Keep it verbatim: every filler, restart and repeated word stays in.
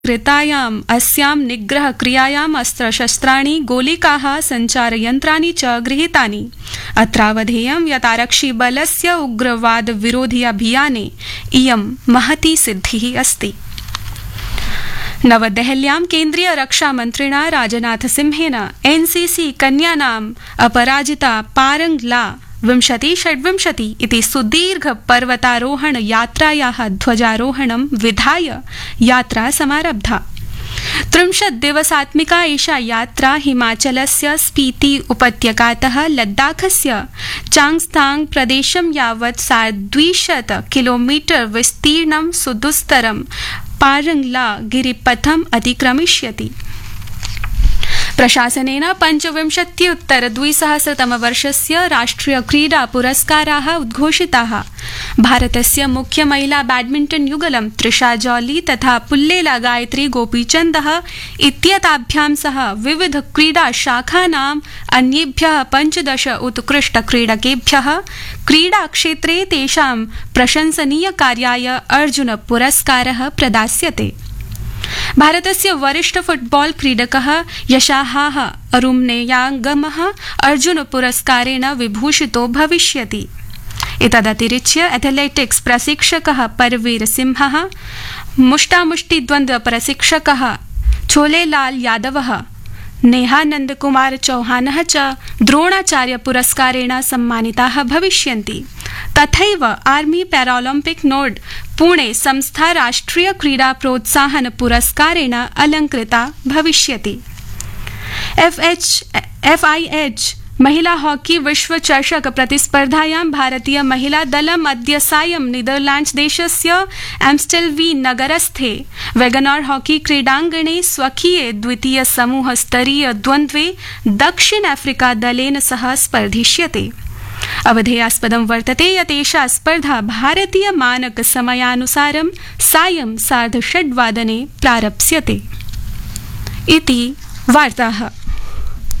कृतायाम् अस्यां निग्रहक्रियायाम् अस्त्रशस्त्राणि गोलिकाः सञ्चारयन्त्राणि च गृहीतानि। अत्रावधेयं यत् आरक्षिबलस्य उग्रवादविरोधि अभियाने इयं महती सिद्धिः अस्ति। नवदेहल्यां केन्द्रीय रक्षामन्त्रिणा राजनाथसिंहेन एनसीसी कन्यानाम् अपराजिता पारंगला विंशति षड्विंशति इति सुदीर्घ पर्वतारोहण यात्रायाः ध्वजारोहणं विधाय यात्रा समारब्धा। त्रिंशत् दिवसात्मिका एषा यात्रा हिमाचलस्य स्पीति उपत्यकातः लद्दाखस्य चांगस्थांग प्रदेशं यावत् सार्धद्विशत किलोमीटर विस्तीर्णं सुदुस्तरं पारंगला गिरिपथम् अतिक्रमिष्यति। प्रशासनेन पञ्चविंशत्युत्तर द्विसहस्रतमवर्षस्य राष्ट्रिय क्रीडा पुरस्काराः उद्घोषिताः। भारतस्य मुख्य महिला बैडमिण्टन युगलं त्रिषा जॉली तथा पुल्लेला गायत्री गोपीचन्दः इत्येताभ्यां सह विविध क्रीडा शाखानाम् अन्येभ्यः पञ्चदश उत्कृष्ट क्रीडकेभ्यः क्रीडाक्षेत्रे तेषां प्रशंसनीय कार्याय अर्जुन पुरस्कारः प्रदास्यते। भारतस्य वरिष्ठ फुटबॉल क्रीडकः यशाहाः अरुम्नेयागमः अर्जुन पुरस्कारेण विभूषितो भविष्यति। एतदतिरिच्य एथलेटिक्स प्रशिक्षकः परवीर सिंहः, मुष्टामुष्टिद्वन्द्व प्रशिक्षकः छोलेलाल यादवः, नेहानंद कुमार चौहानः च द्रोणाचार्य पुरस्कारेण सम्मानिताः भविष्यन्ति। तथैव आर्मी पैरालम्पिक नोड पुणे संस्था राष्ट्रिय क्रीडा प्रोत्साहन पुरस्कारेण अलंकृता भविष्यति। एफआईएच महिला हॉकी विश्व चषक प्रतिस्पर्धायां भारतीय महिला दलम् अद्य सायं नीदरलैंड्स देशस्य एम्स्टेल्वी नगरस्थे वेगनर हॉकी क्रीडाङ्गणे स्वकीये द्वितीय समूह स्तरीय द्वन्द्वे दक्षिण अफ्रीका दलेन सह स्पर्धिष्यते। अवधेयास्पदं वर्तते यत् एषा स्पर्धा भारतीय मानक समयानुसारं सायं सार्धषड्वादने प्रारप्स्यते। इति वार्ताः।